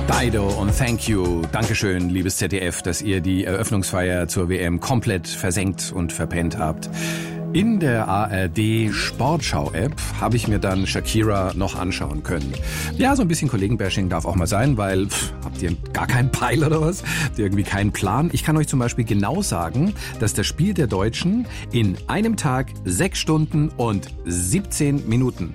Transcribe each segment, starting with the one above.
Dido und Thank You. Dankeschön, liebes ZDF, dass ihr die Eröffnungsfeier zur WM komplett versenkt und verpennt habt. In der ARD Sportschau-App habe ich mir dann Shakira noch anschauen können. Ja, so ein bisschen Kollegenbashing darf auch mal sein, weil habt ihr gar keinen Peil oder was? Habt ihr irgendwie keinen Plan? Ich kann euch zum Beispiel genau sagen, dass das Spiel der Deutschen in einem Tag 6 Stunden und 17 Minuten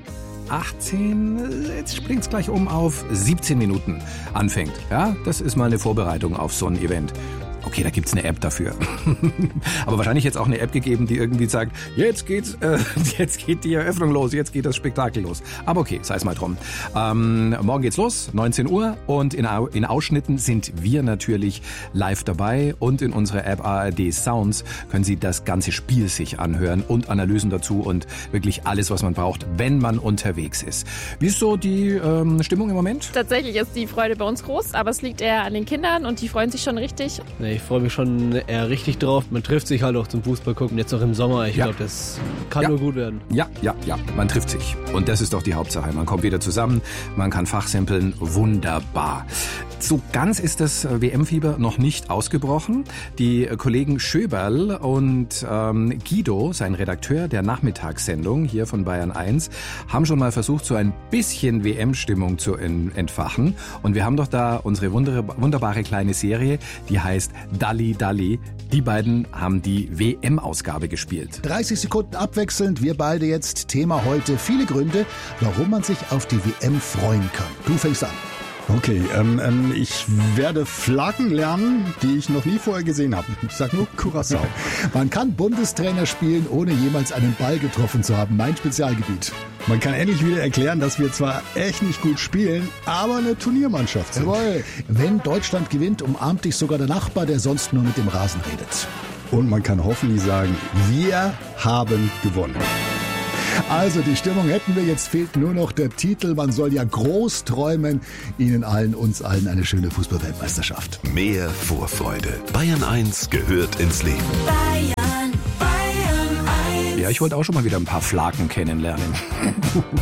18, jetzt springt's gleich auf 17 Minuten anfängt. Ja, das ist mal eine Vorbereitung auf so ein Event. Okay, da gibt's eine App dafür. Aber wahrscheinlich jetzt auch eine App gegeben, die irgendwie sagt, jetzt geht die Eröffnung los, jetzt geht das Spektakel los. Aber okay, sei es mal drum. Morgen geht's los, 19 Uhr und in Ausschnitten sind wir natürlich live dabei und in unserer App ARD Sounds können Sie das ganze Spiel sich anhören und Analysen dazu und wirklich alles, was man braucht, wenn man unterwegs ist. Wie ist so die Stimmung im Moment? Tatsächlich ist die Freude bei uns groß, aber es liegt eher an den Kindern und die freuen sich schon richtig. Ich freue mich schon eher richtig drauf. Man trifft sich halt auch zum Fußball gucken, jetzt auch im Sommer. Ich glaube, das kann nur gut werden. Ja, man trifft sich. Und das ist doch die Hauptsache. Man kommt wieder zusammen, man kann fachsimpeln. Wunderbar. So ganz ist das WM-Fieber noch nicht ausgebrochen. Die Kollegen Schöberl und Guido, sein Redakteur der Nachmittagssendung hier von Bayern 1, haben schon mal versucht, so ein bisschen WM-Stimmung zu entfachen. Und wir haben doch da unsere wunderbare kleine Serie, die heißt Dalli Dalli. Die beiden haben die WM-Ausgabe gespielt. 30 Sekunden abwechselnd, wir beide jetzt. Thema heute, viele Gründe, warum man sich auf die WM freuen kann. Du fängst an. Okay, ich werde Flaggen lernen, die ich noch nie vorher gesehen habe. Ich sag nur Curaçao. Man kann Bundestrainer spielen, ohne jemals einen Ball getroffen zu haben. Mein Spezialgebiet. Man kann endlich wieder erklären, dass wir zwar echt nicht gut spielen, aber eine Turniermannschaft sind. Jawohl. Wenn Deutschland gewinnt, umarmt dich sogar der Nachbar, der sonst nur mit dem Rasen redet. Und man kann hoffentlich sagen, wir haben gewonnen. Also die Stimmung hätten wir, jetzt fehlt nur noch der Titel. Man soll ja groß träumen. Ihnen allen, uns allen eine schöne Fußball-Weltmeisterschaft. Mehr Vorfreude. Bayern 1 gehört ins Leben. Ja, ich wollte auch schon mal wieder ein paar Flaggen kennenlernen.